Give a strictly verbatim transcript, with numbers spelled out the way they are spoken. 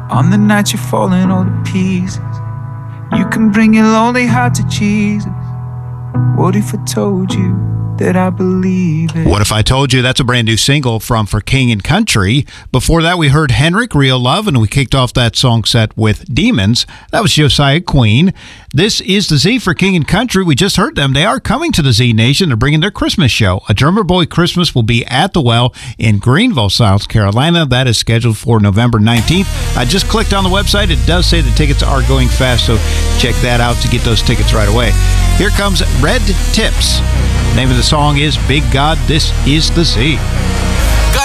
On the night you're falling all to pieces, you can bring your lonely heart to Jesus. What if I told you that I believe it? What If I Told You? That's a brand new single from For King and Country. Before that, we heard Henrik, Real Love, and we kicked off that song set with Demons. That was Josiah Queen. This is the Z for King and Country. We just heard them. They are coming to the Z Nation. They're bringing their Christmas show. A Drummer Boy Christmas will be at the Well in Greenville, South Carolina. That is scheduled for November nineteenth. I just clicked on the website. It does say the tickets are going fast, so check that out to get those tickets right away. Here comes Red Tips. The name of the song is Big God, This Is the Z.